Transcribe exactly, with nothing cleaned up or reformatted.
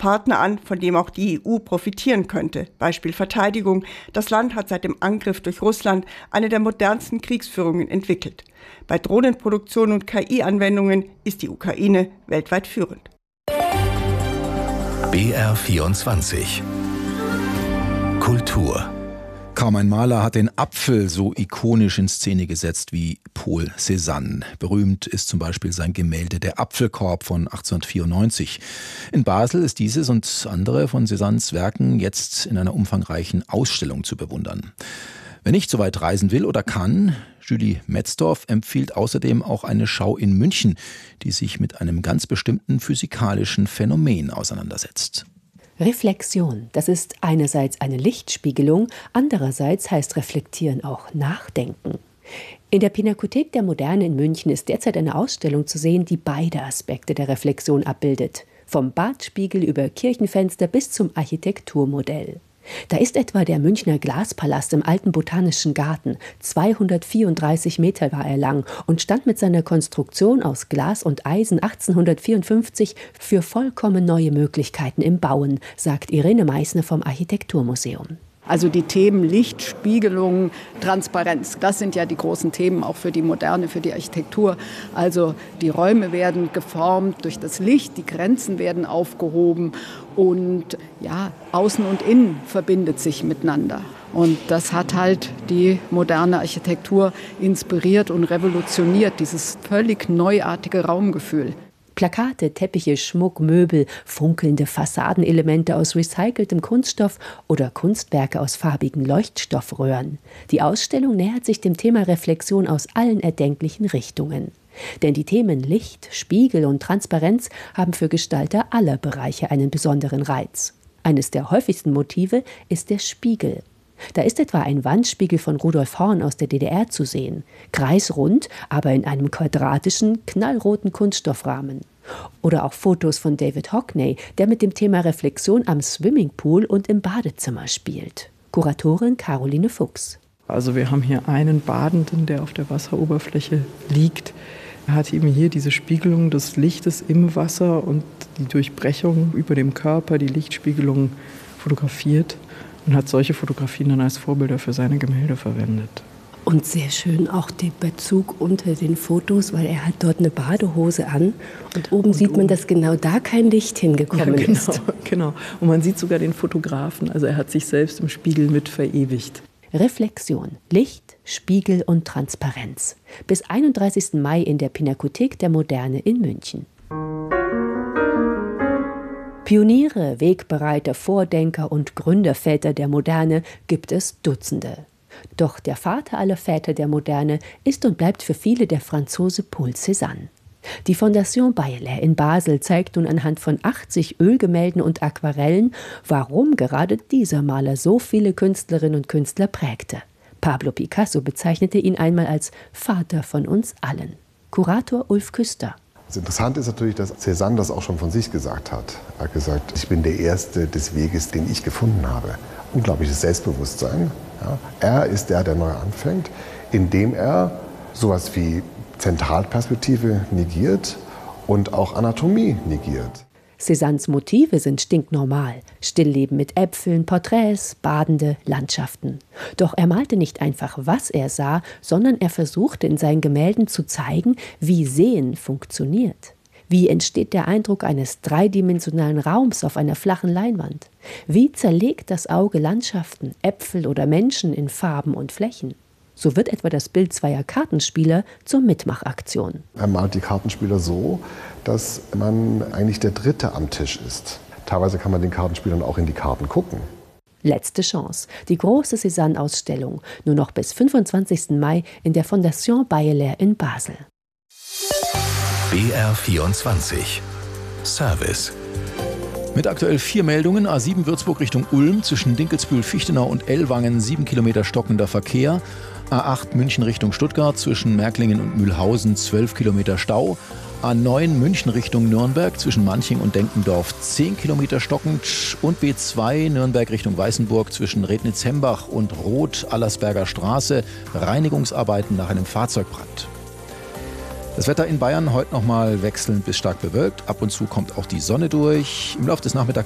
Partner an, von dem auch die E U profitieren könnte. Beispiel Verteidigung. Das Land hat seit dem Angriff durch Russland eine der modernsten Kriegsführungen entwickelt. Bei Drohnenproduktion und K I-Anwendungen ist die Ukraine weltweit führend. B R vierundzwanzig Kultur. Kaum ein Maler hat den Apfel so ikonisch in Szene gesetzt wie Paul Cézanne. Berühmt ist zum Beispiel sein Gemälde Der Apfelkorb von achtzehnhundertvierundneunzig. In Basel ist dieses und andere von Cézannes Werken jetzt in einer umfangreichen Ausstellung zu bewundern. Wer nicht so weit reisen will oder kann, Julie Metzdorf empfiehlt außerdem auch eine Schau in München, die sich mit einem ganz bestimmten physikalischen Phänomen auseinandersetzt. Reflexion, das ist einerseits eine Lichtspiegelung, andererseits heißt Reflektieren auch Nachdenken. In der Pinakothek der Moderne in München ist derzeit eine Ausstellung zu sehen, die beide Aspekte der Reflexion abbildet. Vom Badspiegel über Kirchenfenster bis zum Architekturmodell. Da ist etwa der Münchner Glaspalast im alten Botanischen Garten. zweihundertvierunddreißig Meter war er lang und stand mit seiner Konstruktion aus Glas und Eisen achtzehnhundertvierundfünfzig für vollkommen neue Möglichkeiten im Bauen, sagt Irene Meissner vom Architekturmuseum. Also die Themen Licht, Spiegelung, Transparenz, das sind ja die großen Themen auch für die Moderne, für die Architektur. Also die Räume werden geformt durch das Licht, die Grenzen werden aufgehoben und ja, Außen und Innen verbindet sich miteinander. Und das hat halt die moderne Architektur inspiriert und revolutioniert, dieses völlig neuartige Raumgefühl. Plakate, Teppiche, Schmuck, Möbel, funkelnde Fassadenelemente aus recyceltem Kunststoff oder Kunstwerke aus farbigen Leuchtstoffröhren. Die Ausstellung nähert sich dem Thema Reflexion aus allen erdenklichen Richtungen. Denn die Themen Licht, Spiegel und Transparenz haben für Gestalter aller Bereiche einen besonderen Reiz. Eines der häufigsten Motive ist der Spiegel. Da ist etwa ein Wandspiegel von Rudolf Horn aus der D D R zu sehen. Kreisrund, aber in einem quadratischen, knallroten Kunststoffrahmen. Oder auch Fotos von David Hockney, der mit dem Thema Reflexion am Swimmingpool und im Badezimmer spielt. Kuratorin Caroline Fuchs. Also wir haben hier einen Badenden, der auf der Wasseroberfläche liegt. Er hat eben hier diese Spiegelung des Lichtes im Wasser und die Durchbrechung über dem Körper, die Lichtspiegelung fotografiert. Und hat solche Fotografien dann als Vorbilder für seine Gemälde verwendet. Und sehr schön auch der Bezug unter den Fotos, weil er hat dort eine Badehose an und oben und sieht man, oben, dass genau da kein Licht hingekommen ja, genau, ist. Genau, und man sieht sogar den Fotografen, also er hat sich selbst im Spiegel mit verewigt. Reflexion, Licht, Spiegel und Transparenz. Bis einunddreißigsten Mai in der Pinakothek der Moderne in München. Pioniere, Wegbereiter, Vordenker und Gründerväter der Moderne gibt es Dutzende. Doch der Vater aller Väter der Moderne ist und bleibt für viele der Franzose Paul Cézanne. Die Fondation Bayelet in Basel zeigt nun anhand von achtzig Ölgemälden und Aquarellen, warum gerade dieser Maler so viele Künstlerinnen und Künstler prägte. Pablo Picasso bezeichnete ihn einmal als Vater von uns allen. Kurator Ulf Küster. Das Interessante ist natürlich, dass Cézanne das auch schon von sich gesagt hat. Er hat gesagt, ich bin der Erste des Weges, den ich gefunden habe. Unglaubliches Selbstbewusstsein. Ja. Er ist der, der neu anfängt, indem er sowas wie Zentralperspektive negiert und auch Anatomie negiert. Cézannes Motive sind stinknormal. Stillleben mit Äpfeln, Porträts, Badende, Landschaften. Doch er malte nicht einfach, was er sah, sondern er versuchte in seinen Gemälden zu zeigen, wie Sehen funktioniert. Wie entsteht der Eindruck eines dreidimensionalen Raums auf einer flachen Leinwand? Wie zerlegt das Auge Landschaften, Äpfel oder Menschen in Farben und Flächen? So wird etwa das Bild zweier Kartenspieler zur Mitmachaktion. Er malt die Kartenspieler so, dass man eigentlich der Dritte am Tisch ist. Teilweise kann man den Kartenspielern auch in die Karten gucken. Letzte Chance. Die große Cézanne-Ausstellung. Nur noch bis fünfundzwanzigsten Mai in der Fondation Bayelet in Basel. B R vierundzwanzig Service. Mit aktuell vier Meldungen: A sieben Würzburg Richtung Ulm, zwischen Dinkelsbühl-Fichtenau und Ellwangen sieben Kilometer stockender Verkehr. A acht München Richtung Stuttgart, zwischen Märklingen und Mühlhausen zwölf Kilometer Stau. A neun München Richtung Nürnberg, zwischen Manching und Denkendorf zehn Kilometer stockend. Und B zwei Nürnberg Richtung Weißenburg, zwischen Rednitz-Hembach und Roth-Allersberger Straße. Reinigungsarbeiten nach einem Fahrzeugbrand. Das Wetter in Bayern heute noch mal wechselnd bis stark bewölkt. Ab und zu kommt auch die Sonne durch. Im Laufe des Nachmittags